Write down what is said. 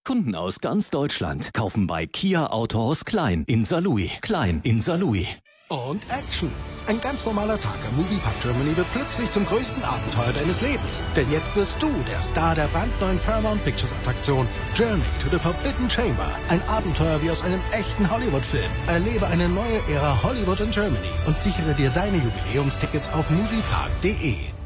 Kunden aus ganz Deutschland kaufen bei Kia Autohaus Klein in Saarlouis. Klein in Saarlouis. Und Action. Ein ganz normaler Tag am Moviepark Germany wird plötzlich zum größten Abenteuer deines Lebens. Denn jetzt wirst du der Star der brandneuen Paramount Pictures Attraktion Journey to the Forbidden Chamber. Ein Abenteuer wie aus einem echten Hollywood-Film. Erlebe eine neue Ära Hollywood in Germany und sichere dir deine Jubiläumstickets auf moviepark.de.